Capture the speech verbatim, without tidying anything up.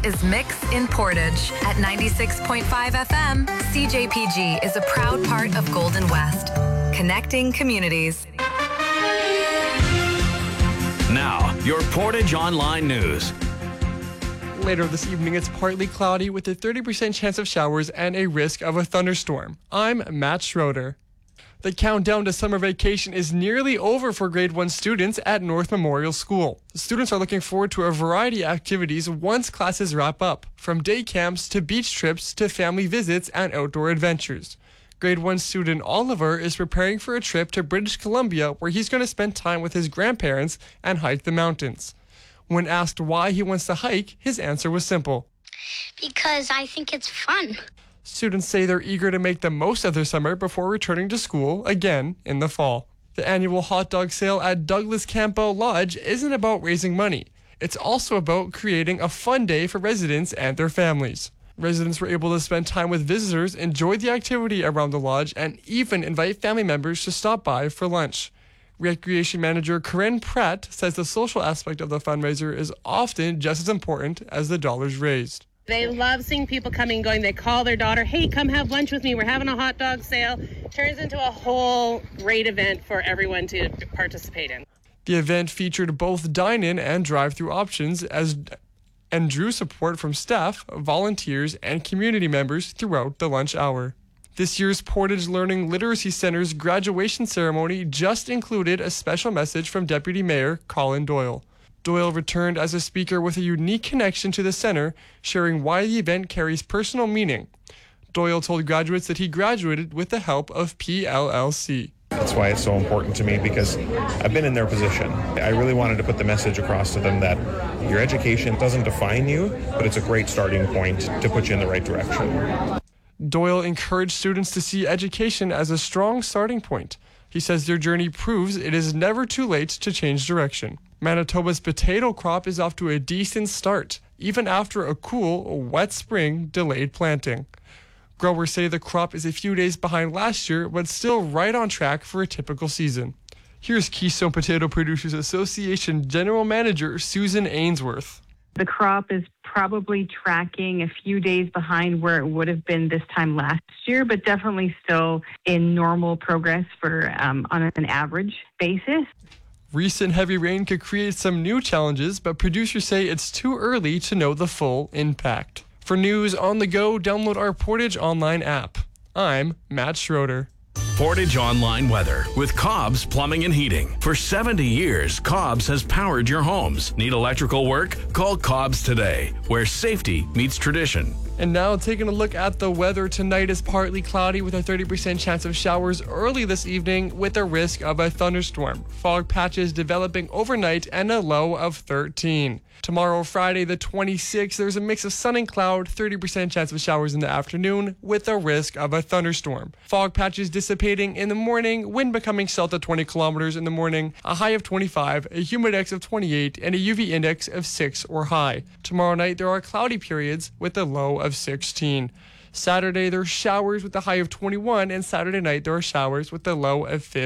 is Mix in Portage. At ninety-six point five F M, C J P G is a proud part of Golden West, connecting communities. Now, your Portage Online News. Later this evening, it's partly cloudy with a thirty percent chance of showers and a risk of a thunderstorm. I'm Matt Schroeder. The countdown to summer vacation is nearly over for grade one students at North Memorial School. Students are looking forward to a variety of activities once classes wrap up, from day camps to beach trips to family visits and outdoor adventures. Grade one student Oliver is preparing for a trip to British Columbia where he's going to spend time with his grandparents and hike the mountains. When asked why he wants to hike, his answer was simple. Because I think it's fun. Students say they're eager to make the most of their summer before returning to school again in the fall. The annual hot dog sale at Douglas Campo Lodge isn't about raising money. It's also about creating a fun day for residents and their families. Residents were able to spend time with visitors, enjoy the activity around the lodge, and even invite family members to stop by for lunch. Recreation Manager Corinne Pratt says the social aspect of the fundraiser is often just as important as the dollars raised. They love seeing people coming and going. They call their daughter, hey, come have lunch with me. We're having a hot dog sale. Turns into a whole great event for everyone to participate in. The event featured both dine-in and drive-through options as and drew support from staff, volunteers, and community members throughout the lunch hour. This year's Portage Learning Literacy Center's graduation ceremony just included a special message from Deputy Mayor Colin Doyle. Doyle returned as a speaker with a unique connection to the center, sharing why the event carries personal meaning. Doyle told graduates that he graduated with the help of P L L C. That's why it's so important to me, because I've been in their position. I really wanted to put the message across to them that your education doesn't define you, but it's a great starting point to put you in the right direction. Doyle encouraged students to see education as a strong starting point. He says their journey proves it is never too late to change direction. Manitoba's potato crop is off to a decent start, even after a cool, wet spring delayed planting. Growers say the crop is a few days behind last year, but still right on track for a typical season. Here's Keystone Potato Producers Association General Manager Susan Ainsworth. The crop is probably tracking a few days behind where it would have been this time last year, but definitely still in normal progress for um, on an average basis. Recent heavy rain could create some new challenges, but producers say it's too early to know the full impact. For news on the go, download our Portage Online app. I'm Matt Schroeder. Portage Online weather with Cobb's Plumbing and Heating. For seventy years, Cobb's has powered your homes. Need electrical work? Call Cobb's today, where safety meets tradition. And now taking a look at the weather. Tonight is partly cloudy with a thirty percent chance of showers early this evening with a risk of a thunderstorm. Fog patches developing overnight and a low of thirteen. Tomorrow, Friday the twenty-sixth, there's a mix of sun and cloud, thirty percent chance of showers in the afternoon with a risk of a thunderstorm. Fog patches dissipating in the morning, wind becoming south at twenty kilometers in the morning, a high of twenty-five, a humidex of twenty-eight, and a U V index of six or high. Tomorrow night, there are cloudy periods with a low of sixteen. Saturday, there are showers with a high of twenty-one, and Saturday night, there are showers with a low of fifteen.